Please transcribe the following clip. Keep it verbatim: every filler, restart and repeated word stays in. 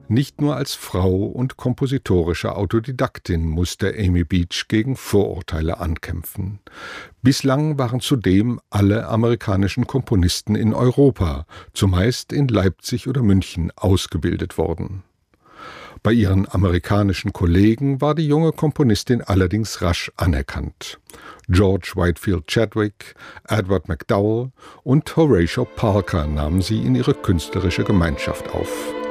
Nicht nur als Frau und kompositorische Autodidaktin musste Amy Beach gegen Vorurteile ankämpfen. Bislang waren zudem alle amerikanischen Komponisten in Europa, zumeist in Leipzig oder München, ausgebildet worden. Bei ihren amerikanischen Kollegen war die junge Komponistin allerdings rasch anerkannt. George Whitefield Chadwick, Edward MacDowell und Horatio Parker nahmen sie in ihre künstlerische Gemeinschaft auf.